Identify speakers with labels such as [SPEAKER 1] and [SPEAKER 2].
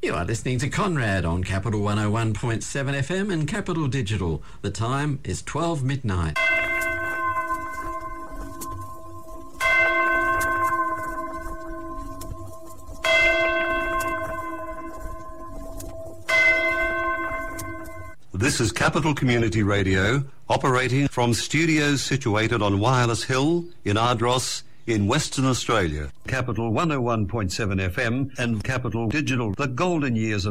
[SPEAKER 1] You are listening to Conrad on Capital 101.7 FM and Capital Digital. The time is 12 midnight.
[SPEAKER 2] This is Capital Community Radio, operating from studios situated on Wireless Hill in Ardross in Western Australia. Capital 101.7 FM and Capital Digital, the golden years of